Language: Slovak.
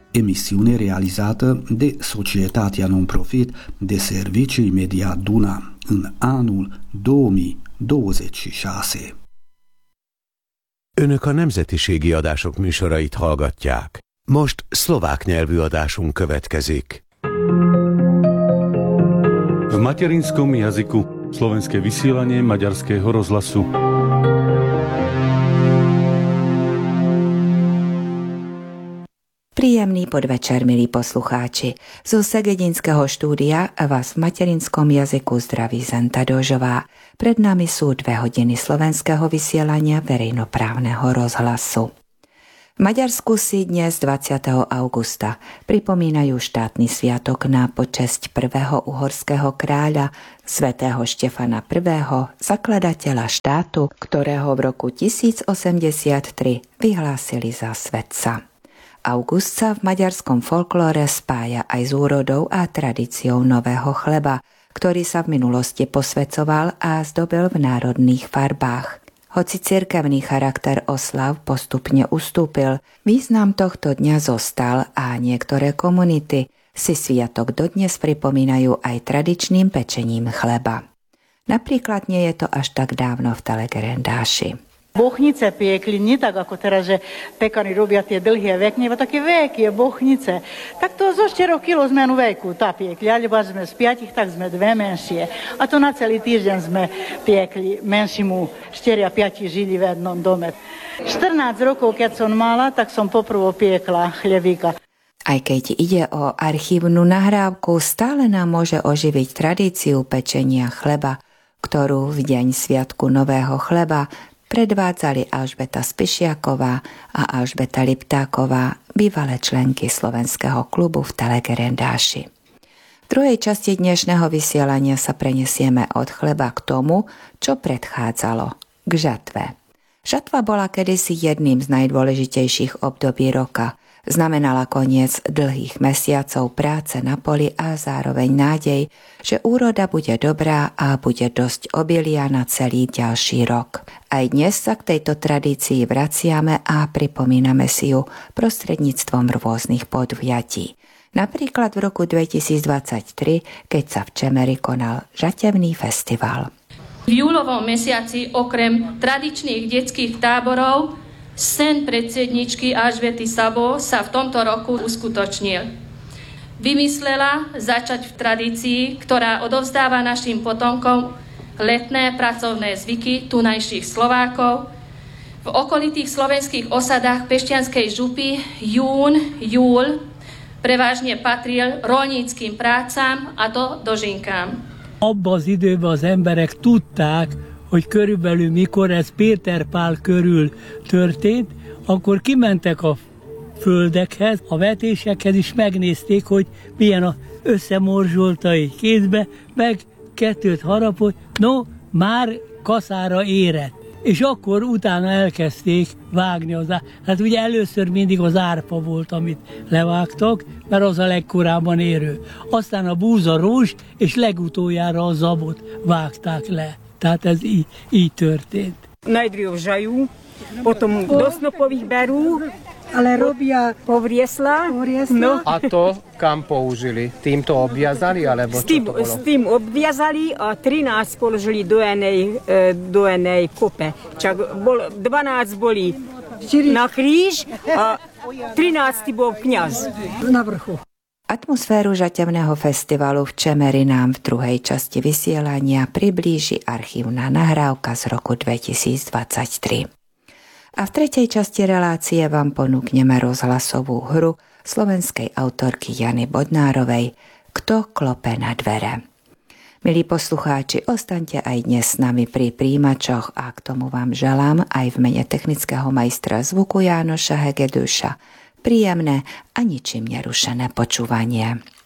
emisiune realizată de Societatea Non-Profit de Servicii Media Duna în anul 2026. Önök a nemzetiségi adások műsorait hallgatják. Most szlovák nyelvű adásunk következik. V materinskom jazyku slovenské vysielanie Maďarského rozhlasu. Príjemný podvečer, milí poslucháči. Zo Segedinského štúdia vás v materinskom jazyku zdraví Zenta Dožová. Pred nami sú 2 hodiny slovenského vysielania verejnoprávneho rozhlasu. V Maďarsku si dnes 20. augusta pripomínajú štátny sviatok na počesť prvého uhorského kráľa svätého Štefana I., zakladateľa štátu, ktorého v roku 1083 vyhlásili za svätca. August sa v maďarskom folklóre spája aj s úrodou a tradíciou nového chleba, ktorý sa v minulosti posväcoval a zdobil v národných farbách. Hoci cirkevný charakter oslav postupne ustúpil, význam tohto dňa zostal a niektoré komunity si sviatok dodnes pripomínajú aj tradičným pečením chleba. Napríklad nie je to až tak dávno v Telegerendáši. Bochnice piekli, nie tak ako teraz, že pekari robia tie dlhé vekne, ale také veľké bochnice. Tak to zo 4 kg sme jednu veľkú tá piekli, alebo sme z 5, tak sme 2 menšie. A to na celý týždeň sme piekli menšimu 4 a 5 žili v jednom dome. 14 rokov, keď som mala, tak som poprvo piekla chlebíka. Aj keď ide o archívnu nahrávku, stále nám môže oživiť tradíciu pečenia chleba, ktorú v deň Sviatku nového chleba predvádzali Alžbeta Spišiaková a Alžbeta Liptáková, bývalé členky slovenského klubu v Telegerendáši. V druhej časti dnešného vysielania sa prenesieme od chleba k tomu, čo predchádzalo, k žatve. Žatva bola kedysi jedným z najdôležitejších období roka. Znamenala koniec dlhých mesiacov práce na poli a zároveň nádej, že úroda bude dobrá a bude dosť obilia na celý ďalší rok. Aj dnes sa k tejto tradícii vraciame a pripomíname si ju prostredníctvom rôznych podujatí. Napríklad v roku 2023, keď sa v Čemeri konal žatevný festival. V júlovom mesiaci okrem tradičných detských táborov sen predsedničky Alžbety Sabo sa v tomto roku uskutočnil. Vymyslela začať v tradícii, ktorá odovzdáva našim potomkom letné pracovné zvyky tunajších Slovákov. V okolitých slovenských osadách Pešťanskej župy júl prevážne patril rolníckym prácam, a to dožinkám. Abban az időben az emberek tudták, hogy körülbelül mikor ez Péter Pál körül történt, akkor kimentek a földekhez, a vetésekhez is megnézték, hogy milyen az összemorzsolta egy kézbe, meg 2 harapott, no, már kaszára érett. És akkor utána elkezdték vágni az hát ugye először mindig az árpa volt, amit levágtak, mert az a legkorábban érő. Aztán a búzarózs, és legutoljára a zabot vágták le. Tehát ez így történt. Najprv žajú, potom do snopových berú, ale robia povriesla. No. A to kam použili? Týmto obviazali, alebo čo to bolo? S tým obviazali a 13 položili do jednej kope. Čak 12 boli na kríž a 13 bol kňaz na vrchu. Atmosféru žatevného festivalu v Čemeri nám v druhej časti vysielania priblíži archívna nahrávka z roku 2023. A v tretej časti relácie vám ponúkneme rozhlasovú hru slovenskej autorky Jany Bodnárovej Kto klope na dvere. Milí poslucháči, ostaňte aj dnes s nami pri príjimačoch a k tomu vám želám aj v mene technického majstra zvuku Jánoša Hegeduša príjemné a ničím nerušené počúvanie.